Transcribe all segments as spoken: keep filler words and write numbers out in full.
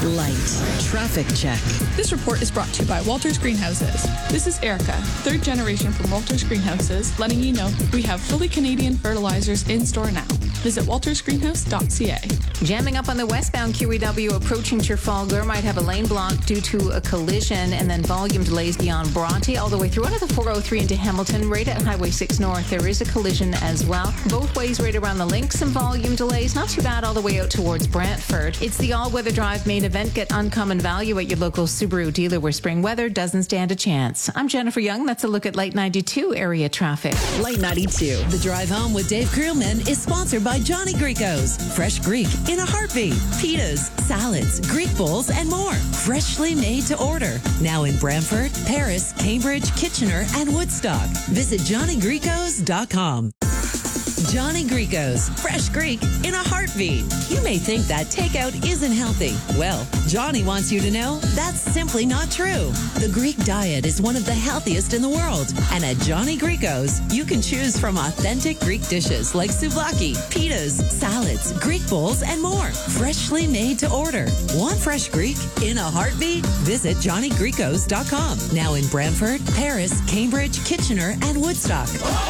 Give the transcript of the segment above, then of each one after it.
Light traffic check. This report is brought to you by Walters Greenhouses. This is Erica, third generation from Walters Greenhouses, letting you know we have fully Canadian fertilizers in store now. Visit walters greenhouse dot c a. Jamming up on the westbound Q E W approaching Trafalgar, might have a lane block due to a collision, and then volume delays beyond Bronte all the way through onto the four oh three into Hamilton. Right at Highway six North, there is a collision as well. Both ways right around the link, some volume delays. Not too bad all the way out towards Brantford. It's the all-weather drive main event. Get uncommon value at your local Subaru dealer where spring weather doesn't stand a chance. I'm Jennifer Young. That's a look at Light ninety-two area traffic. Light ninety-two. The drive home with Dave Creelman is sponsored by Johnny Greco's. Fresh Greek in a heartbeat. Pitas, salads, Greek bowls, and more. Freshly made to order. Now in Brantford, Paris, Cambridge, Kitchener, and Woodstock. Visit johnny gricos dot com. Johnny Greco's. Fresh Greek in a heartbeat. You may think that takeout isn't healthy. Well, Johnny wants you to know that's simply not true. The Greek diet is one of the healthiest in the world. And at Johnny Greco's, you can choose from authentic Greek dishes like souvlaki, pitas, salads, Greek bowls, and more. Freshly made to order. Want fresh Greek in a heartbeat? Visit johnny gricos dot com. Now in Brantford, Paris, Cambridge, Kitchener, and Woodstock.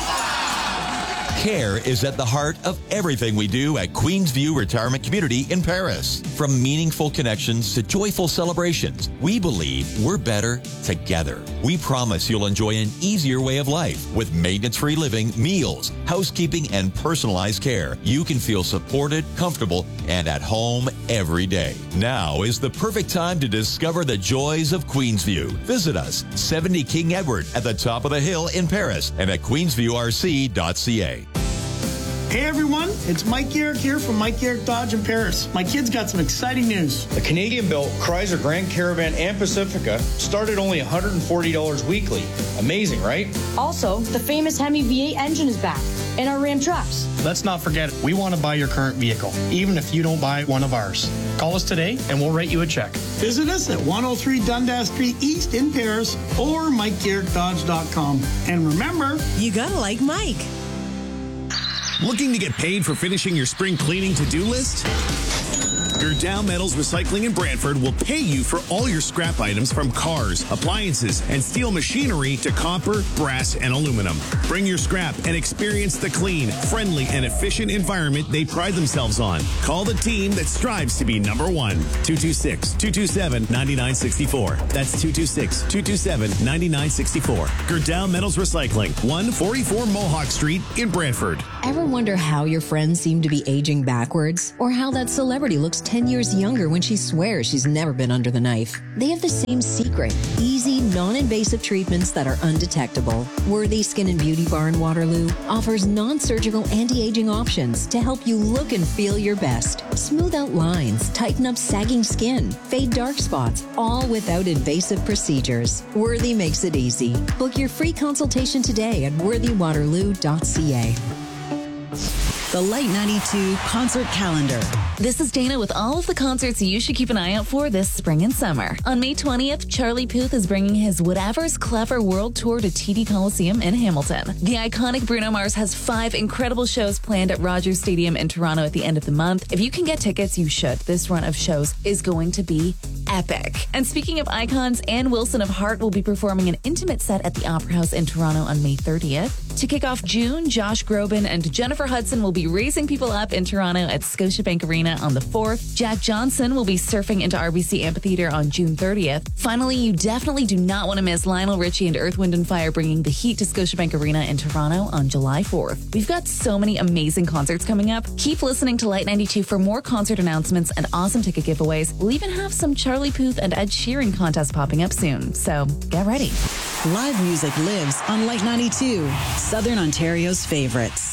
Care is at the heart of everything we do at Queensview Retirement Community in Paris. From meaningful connections to joyful celebrations, we believe we're better together. We promise you'll enjoy an easier way of life with maintenance-free living, meals, housekeeping, and personalized care. You can feel supported, comfortable, and at home every day. Now is the perfect time to discover the joys of Queensview. Visit us, seventy King Edward at the top of the hill in Paris and at queensview r c dot c a. Hey everyone, it's Mike Garrick here from Mike Garrick Dodge in Paris. My kids got some exciting news. The Canadian-built Chrysler Grand Caravan and Pacifica start at only one hundred forty dollars weekly. Amazing, right? Also, the famous Hemi V eight engine is back, and our Ram trucks. Let's not forget, we want to buy your current vehicle, even if you don't buy one of ours. Call us today and we'll write you a check. Visit us at one oh three Dundas Street East in Paris or mike garrick dodge dot com. And remember, you gotta like Mike. Looking to get paid for finishing your spring cleaning to-do list? Gerdau Metals Recycling in Brantford will pay you for all your scrap items from cars, appliances, and steel machinery to copper, brass, and aluminum. Bring your scrap and experience the clean, friendly, and efficient environment they pride themselves on. Call the team that strives to be number one. two two six, two two seven, nine nine six four. That's two two six, two two seven, nine nine six four. Gerdau Metals Recycling, one forty-four Mohawk Street in Brantford. Ever wonder how your friends seem to be aging backwards? Or how that celebrity looks ten years younger when she swears she's never been under the knife? They have the same secret. Easy, non-invasive treatments that are undetectable. Worthy Skin and Beauty Bar in Waterloo offers non-surgical anti-aging options to help you look and feel your best. Smooth out lines, tighten up sagging skin, fade dark spots, all without invasive procedures. Worthy makes it easy. Book your free consultation today at worthy waterloo dot c a. The Light ninety-two concert calendar. This is Dana with all of the concerts you should keep an eye out for this spring and summer. On May twentieth, Charlie Puth is bringing his Whatever's Clever World Tour to T D Coliseum in Hamilton. The iconic Bruno Mars has five incredible shows planned at Rogers Stadium in Toronto at the end of the month. If you can get tickets, you should. This run of shows is going to be epic. And speaking of icons, Ann Wilson of Heart will be performing an intimate set at the Opera House in Toronto on May thirtieth. To kick off June, Josh Groban and Jennifer Hudson will be raising people up in Toronto at Scotiabank Arena on the fourth. Jack Johnson will be surfing into R B C Amphitheatre on June thirtieth. Finally, you definitely do not want to miss Lionel Richie and Earth, Wind and Fire bringing the heat to Scotiabank Arena in Toronto on July fourth. We've got so many amazing concerts coming up. Keep listening to Light ninety-two for more concert announcements and awesome ticket giveaways. We'll even have some Charlie Puth and Ed Sheeran contests popping up soon, so get ready. Live music lives on Light ninety-two, Southern Ontario's favorites.